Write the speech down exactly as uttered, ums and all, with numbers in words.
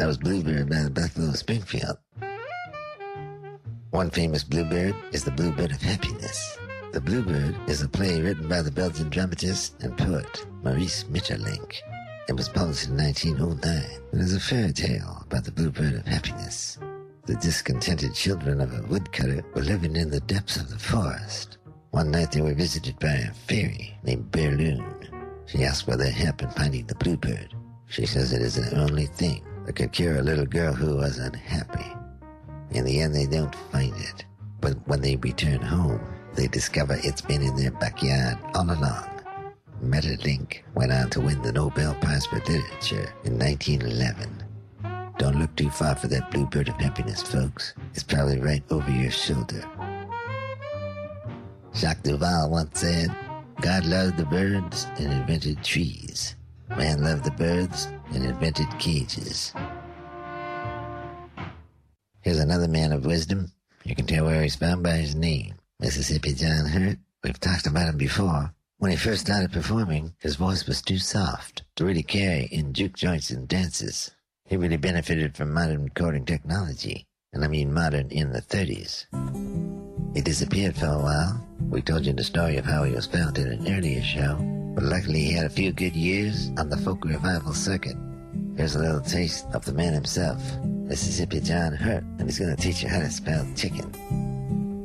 That was Bluebird by the Buffalo Springfield. One famous bluebird is the Bluebird of Happiness. The Bluebird is a play written by the Belgian dramatist and poet Maurice Maeterlinck. It was published in nineteen oh nine. It is a fairy tale about the Bluebird of Happiness. The discontented children of a woodcutter were living in the depths of the forest. One night they were visited by a fairy named Berloon. She asked for their help in finding the Bluebird. She says it is the only thing that could cure a little girl who was unhappy. In the end, they don't find it. But when they return home, they discover it's been in their backyard all along. Maeterlinck went on to win the Nobel Prize for Literature in nineteen eleven. Don't look too far for that Bluebird of Happiness, folks. It's probably right over your shoulder. Jacques Duval once said, God loved the birds and invented trees. Man loved the birds and invented cages. Here's another man of wisdom. You can tell where he's found by his name. Mississippi John Hurt. We've talked about him before. When he first started performing, his voice was too soft to really carry in juke joints and dances. He really benefited from modern recording technology, and I mean modern in the thirties. He disappeared for a while. We told you the story of how he was found in an earlier show, but luckily he had a few good years on the folk revival circuit. Here's a little taste of the man himself, Mississippi John Hurt, and he's going to teach you how to spell chicken.